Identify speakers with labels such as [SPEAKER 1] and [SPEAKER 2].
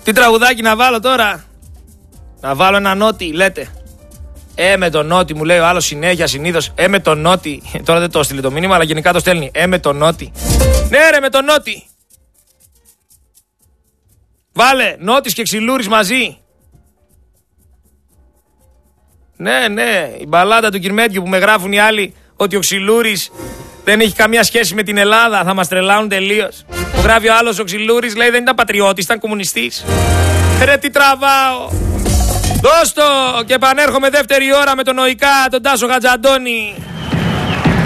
[SPEAKER 1] Τι τραγουδάκι να βάλω τώρα? Να βάλω ένα Νότι, λέτε? Με τον Νότι, μου λέει ο άλλος συνέχεια συνήθως. Με τον Νότι. Τώρα δεν το έστειλε το μήνυμα, αλλά γενικά το στέλνει. Με τον Νότι. Ναι, ρε, με τον Νότι. Βάλε Νότης και Ξυλούρης μαζί. Ναι, ναι, η μπαλάντα του Κυρμέτιου που με γράφουν οι άλλοι ότι ο Ξυλούρης δεν έχει καμία σχέση με την Ελλάδα. Θα μας τρελάνουν τελείως. Που γράφει ο άλλος ο Ξυλούρης, λέει δεν ήταν πατριώτης, ήταν κομμουνιστής. Ρε, τι τραβάω. Δώσ' το και επανέρχομαι δεύτερη ώρα με τον Οϊκά, τον Τάσο Χατζαντώνη.